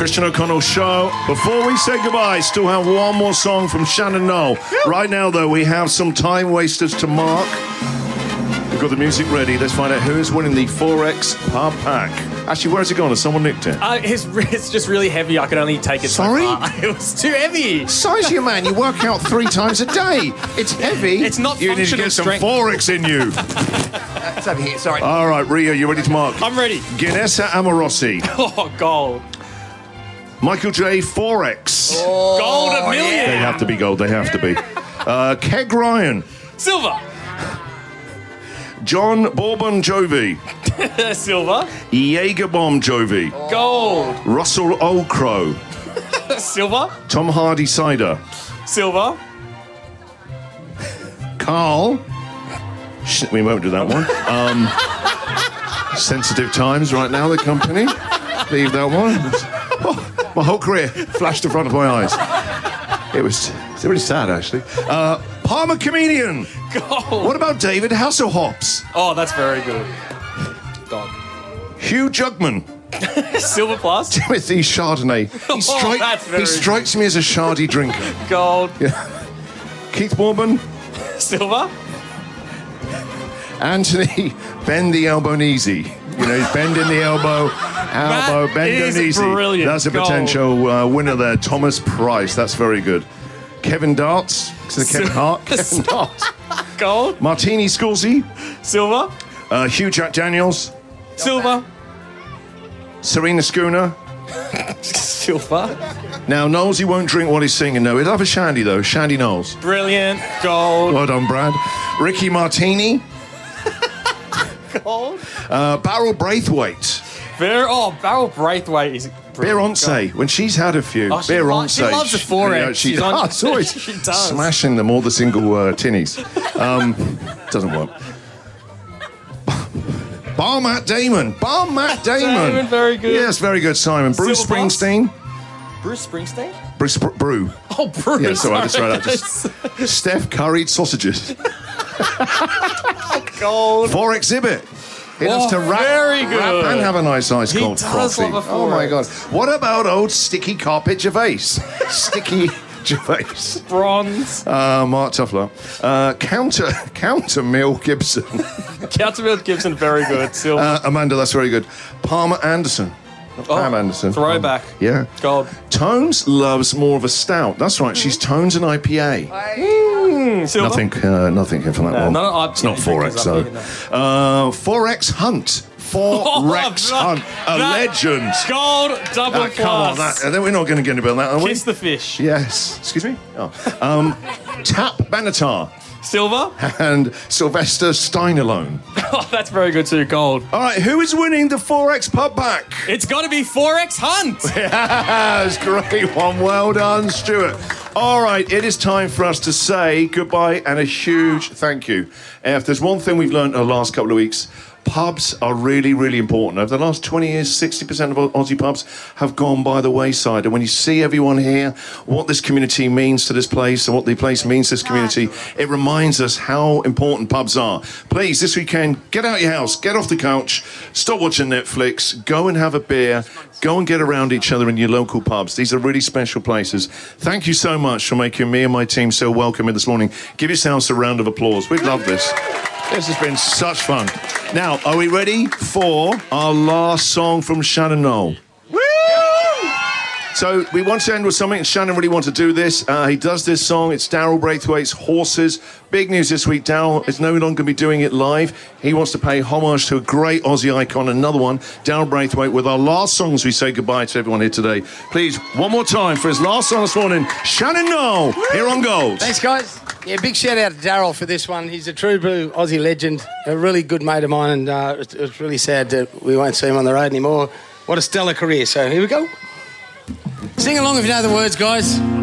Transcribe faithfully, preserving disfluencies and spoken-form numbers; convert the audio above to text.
Christian O'Connell Show. Before we say goodbye, still have one more song from Shannon Noll. Right now, though, we have some time wasters to mark. We've got the music ready. Let's find out who is winning the four X Pub Pack. Actually, where's it gone? Has someone nicked it? Uh, it's, it's just really heavy. I could only take it Sorry? so far. It was too heavy. Size of your man. You work out three times a day. It's heavy. It's not You need to functional get some strength. four X in you. It's over here, sorry. All right, Rio, you ready to mark? I'm ready. Guinnessa Amorosi. Oh, gold. Michael J. four X. Oh, gold a million. They have to be gold. They have to be. Uh, Keg Ryan. Silver. John Bourbon Jovi. Silver. Jaeger Bomb Jovi. Gold. Russell Old Crow. Silver. Tom Hardy Cider. Silver. Carl. Shit, we won't do that one. Um, sensitive times right now, the company. Leave that one. Oh, my whole career flashed in front of my eyes. It was it's really sad, actually. Uh, Palmer Comedian. Gold. What about David Hasselhoffs? Oh, that's very good. Gold. Hugh Jugman. Silver plus. Timothy Chardonnay. He, Oh, that's very he strikes me as a shardy drinker. Gold. Yeah. Keith Morban. Silver. Anthony Bend the Elbow Kneesy. You know, he's bending the elbow, elbow, That bend is the kneesy. brilliant. That's a Gold. potential uh, winner there. Thomas Price. That's very good. Kevin Darts. Is it Kevin Hart? Kevin Darts. Gold. Martini Scorsese. Silver. Uh, Hugh Jack Daniels. Silver. Serena Schooner. Silver. Now, Knowles, he won't drink while he's singing, though. He'll have a shandy, though. Shandy Knowles. Brilliant. Gold. Well done, Brad. Ricky Martini. Gold. Uh, Barrel Braithwaite. Very, oh, Barrel Braithwaite is Beyonce, when she's had a few. Oh, she Beyonce. lo- she loves the four X. Yeah, she She's on- does. Always She does. smashing them, all the single uh, tinnies. Um, doesn't work. Bar Matt Damon. Bar Matt Damon. Damon, very good. Yes, very good, Simon. Bruce Silver Boss. Springsteen. Bruce Springsteen? Bruce Br- Brew. Oh, Bruce. Yeah, sorry, I just read that. Sorry. Just Steph curried sausages. Gold. Four Exhibit. He loves Oh, to rap, very good. rap and have a nice ice He cold does coffee. love a Oh my four God! What about old Sticky Carpet Gervais? Sticky Gervais. Bronze. Uh, Mark Tuffler. Uh, counter, counter Mill Gibson. Counterfield Gibson, very good. Silver. Uh, Amanda, that's very good. Palmer Anderson. Not Pam Anderson. Throwback. Um, yeah. Gold. Tones loves more of a stout. That's right. She's Tones and I P A. Mm, silver. Nothing, uh, nothing here for that No, one. no, no, I- it's not yeah, four X though. drinkers Uh, four X Hunt. Four Oh, Rex that- Hunt. A that- legend. Gold. Double Ah, come on, plus. that, we're not going to get about that, are we? Kiss the fish. Yes. Excuse me? Oh. Um, Tap Benatar Silver. and Sylvester Steinerlone. Oh, that's very good too. Gold. All right, who is winning the four X Pub Pack? It's got to be four X Hunt. Yes, great one. Well done, Stuart. All right, it is time for us to say goodbye and a huge thank you. Uh, if there's one thing we've learned in the last couple of weeks, pubs are really, really important. Over the last twenty years, sixty percent of Aussie pubs have gone by the wayside. And when you see everyone here, what this community means to this place and what the place means to this community, it reminds us how important pubs are. Please, this weekend, get out your house, get off the couch, stop watching Netflix, go and have a beer, go and get around each other in your local pubs. These are really special places. Thank you so much for making me and my team so welcoming this morning. Give yourselves a round of applause. We'd love this. This has been such fun. Now, are we ready for our last song from Shannon Noll? Woo! So we want to end with something. Shannon really wants to do this. Uh, he does this song. It's Daryl Braithwaite's Horses. Big news this week. Daryl is no longer going to be doing it live. He wants to pay homage to a great Aussie icon. Another one, Daryl Braithwaite, with our last song as we say goodbye to everyone here today. Please, one more time for his last song this morning, Shannon Noll, here on Gold. Thanks, guys. Yeah, big shout out to Daryl for this one. He's a true blue Aussie legend, a really good mate of mine, and uh, it's, it's really sad that we won't see him on the road anymore. What a stellar career. So here we go. Sing along if you know the words, guys.